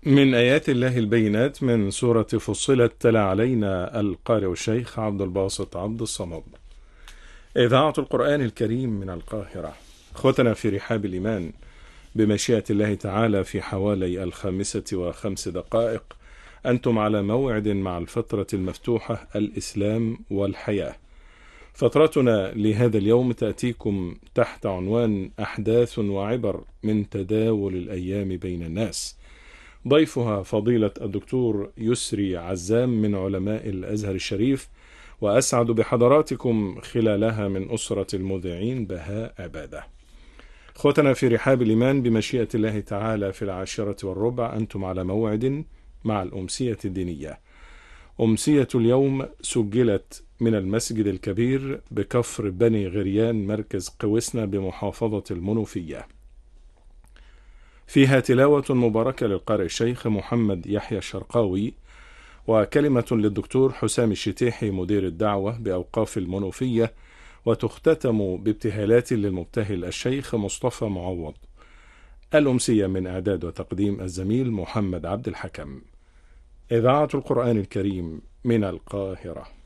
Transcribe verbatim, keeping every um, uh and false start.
من آيات الله البينات من سورة فصلت تلا علينا القارئ الشيخ عبد الباسط عبد الصمد. إذاعة القرآن الكريم من القاهرة. أخوتنا في رحاب الإيمان، بمشيئة الله تعالى في حوالي الخامسة وخمس دقائق أنتم على موعد مع الفترة المفتوحة الإسلام والحياة. فترتنا لهذا اليوم تأتيكم تحت عنوان أحداث وعبر من تداول الأيام بين الناس. ضيفها فضيلة الدكتور يسري عزام من علماء الأزهر الشريف، وأسعد بحضراتكم خلالها من أسرة المذيعين بهاء عبادة. أخوتنا في رحاب الإيمان، بمشيئة الله تعالى في العاشرة والربع أنتم على موعد مع الأمسية الدينية. أمسية اليوم سجلت من المسجد الكبير بكفر بني غريان مركز قوسنا بمحافظة المنوفية، فيها تلاوة مباركة للقارئ الشيخ محمد يحيى الشرقاوي، وكلمة للدكتور حسام الشتيحي مدير الدعوة بأوقاف المنوفية، وتختتم بابتهالات للمبتهل الشيخ مصطفى معوض. الأمسية من إعداد وتقديم الزميل محمد عبد الحكم. إذاعة القرآن الكريم من القاهرة.